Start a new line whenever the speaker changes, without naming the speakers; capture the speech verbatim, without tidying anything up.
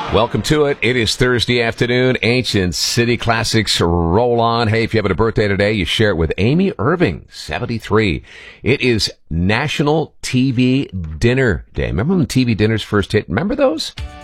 Welcome to it. It is Thursday afternoon. Ancient City Classics roll on. Hey, if you have a birthday today, you share it with Amy Irving, seventy-three. It is National T V Dinner Day. Remember when T V dinners first hit? Remember those?